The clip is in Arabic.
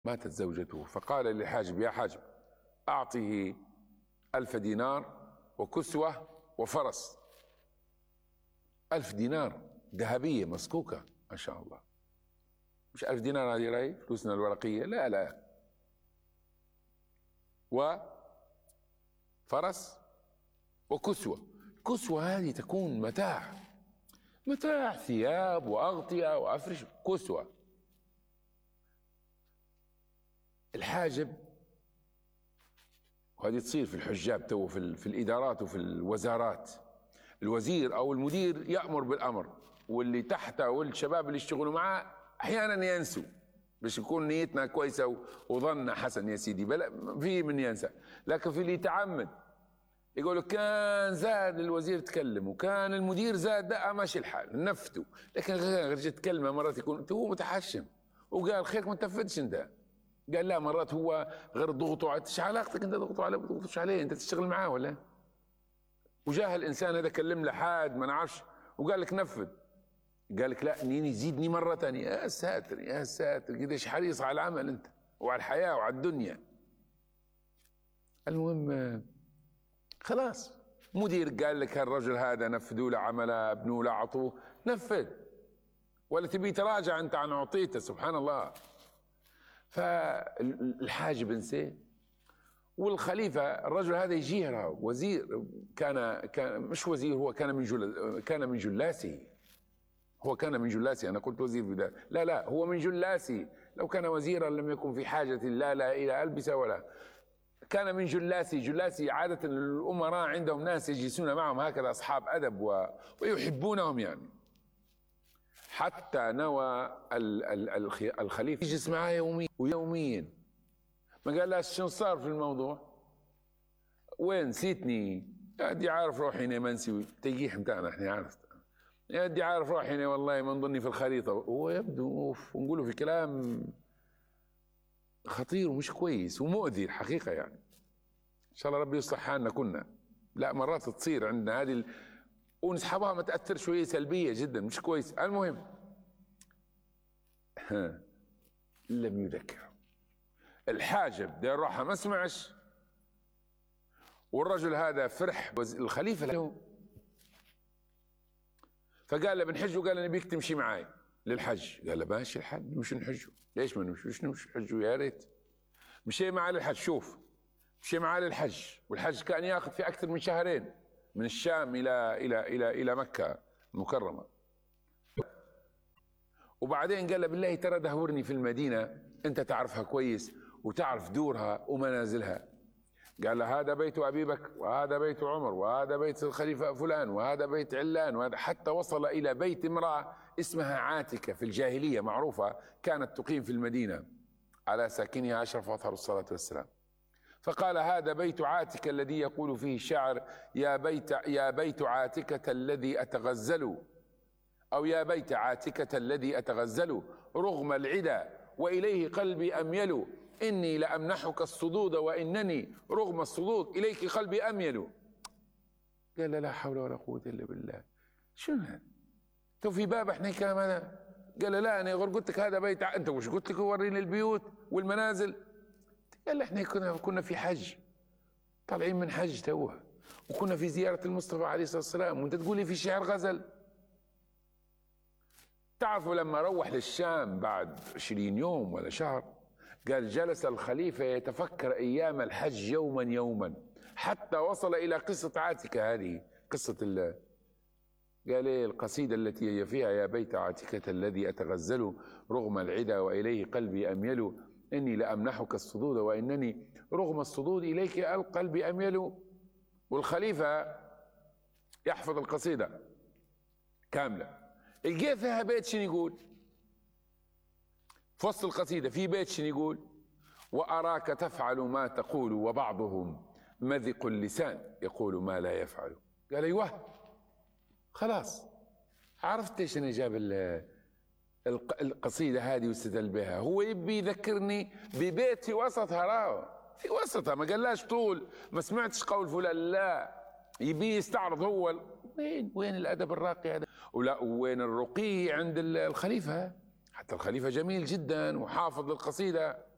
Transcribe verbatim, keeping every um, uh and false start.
ماتت زوجته فقال للحاجب: يا حاجب أعطه ألف دينار وكسوة وفرس. ألف دينار ذهبية مسكوكة ما شاء الله، مش ألف دينار هذه راي فلوسنا الورقية، لا لا، وفرس وكسوة. كسوة هذه تكون متاع، متاع ثياب وأغطية وأفرش. كسوة. الحاجب، وهذه تصير في الحجاب تو في, في الإدارات وفي الوزارات، الوزير أو المدير يأمر بالأمر، واللي تحته والشباب اللي يشتغلوا معه أحيانا ينسوا، باش يكون نيتنا كويسة وظننا حسن يا سيدي، بلا في من ينسى. لكن في اللي يتعمد يقول كان زاد الوزير تكلم وكان المدير زاد، ده ماشي الحال نفته. لكن غير جت كلمة مرات يكون هو متحشم وقال خيرك ما تنفذش انت، قال لا مرات هو غير ضغطوا. ايش علاقتك انت تضغطوا عليه ما تضغطوش عليه، انت تشتغل معاه ولا؟ وجاه الانسان هذا كلم لحد ما نعرفش وقال لك نفذ، قال لك لا نيني زيدني مرة ثانية. يا ساتر يا ساتر، قديش حريص على العمل انت وعلى الحياة وعلى الدنيا. المهم خلاص، مدير قال لك هالرجل هذا نفذوا له عمله، ابنوا له اعطوه، نفذ. ولا تبي تراجع انت عن اعطيته؟ سبحان الله. فالحاجب انساه. والخليفه الرجل هذا يجيه وزير، كان كان مش وزير، هو كان من جل كان من جلاسه. هو كان من جلاسه، انا قلت وزير في ذلك، لا لا، هو من جلاسه. لو كان وزيرا لم يكن في حاجه لا لا الى البسه ولا، كان من جلاسي. جلاسي عادة الأمراء عندهم ناس يجلسون معهم هكذا أصحاب أدب و... ويحبونهم يعني. حتى نوى ال... ال... الخليفة يجلس معاه يوميا ويوميا، ما قال لا شنو صار في الموضوع، وين نسيتني يا دي عارف روحي هنا ما نسي تيجيح متاعنا احنا عارف يا دي عارف روحي هنا والله ما نظني في الخريطة. هو يبدو اوف ونقوله في كلام خطير ومش كويس ومؤذي الحقيقة يعني. إن شاء الله ربي يصلح حالنا كنا. لا مرات تصير عندنا هذه ال... ونسحبها ما تأثر شوية سلبية جدا مش كويس. المهم لم يذكر الحاجب دير روحها ما سمعش، والرجل هذا فرح الخليفة له، فقال له بنحج، وقال له نبيك تمشي معي للحج. قال له ماشي الحج نمشي نحجه، ليش ما نمشيش نمشي نحجه يا ريت. مشي معاه للحج. شوف مشي معاه للحج، والحج كان ياخذ في اكثر من شهرين من الشام الى الى الى الى مكة المكرمة. وبعدين قال له بالله ترى دهورني في المدينة، انت تعرفها كويس وتعرف دورها ومنازلها. قال له هذا بيت ابي بكر، وهذا بيت عمر، وهذا بيت الخليفة فلان، وهذا بيت علان، وهذا، حتى وصل الى بيت امرأة اسمها عاتكة في الجاهلية معروفة، كانت تقيم في المدينة على ساكنها اشرف اطهر الصلاة والسلام. فقال هذا بيت عاتكة الذي يقول فيه الشاعر يا بيت يا بيت عاتكة الذي أتغزل، أو يا بيت عاتكة الذي أتغزل رغم العدا وإليه قلبي أميل، إني لأمنحك الصدود وإنني رغم الصدود إليك قلبي أميل. قال لا حول ولا قوة إلا بالله. شنو هذا؟ تو في باب احنا كلام هذا؟ قال لا أنا غير قلت لك هذا بيت ع... أنت وش قلت لك وريني البيوت والمنازل؟ قال احنا كنا كنا في حج، طالعين من حج توها، وكنا في زيارة المصطفى عليه الصلاة والسلام، وانت تقول لي في شعر غزل. تعرفوا لما روح للشام بعد عشرين يوم ولا شهر، قال جلس الخليفة يتفكر أيام الحج يوما يوما حتى وصل إلى قصة عاتكة. هذه قصة ال قال ايه القصيدة التي هي فيها يا بيت عاتكة الذي أتغزل رغم العدا وإليه قلبي أميل، إني لأمنحك الصدود وإنني رغم الصدود إليك القلب أميل. والخليفة يحفظ القصيدة كاملة. الجي فيها بيت شنو يقول في وسط القصيدة؟ في بيت شنو يقول؟ وأراك تفعل ما تقول وبعضهم مذق اللسان يقول ما لا يفعل. قال أيوه خلاص عرفت ايش انا جاب القصيدة هذه واستدل بها. هو يبي يذكرني ببيت في وسطها، راهو في وسطها، ما قاللاش طول ما سمعتش قول فلان، لا يبي يستعرض هو وين وين الادب الراقي هذا، ولا وين الرقي عند الخليفة. حتى الخليفة جميل جدا وحافظ للقصيدة.